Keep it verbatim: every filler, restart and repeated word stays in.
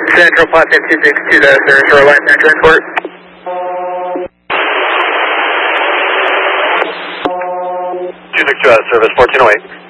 Central Potsdam two six to the Center Shoreline Center Transport. two six two out of service, fourteen oh eight.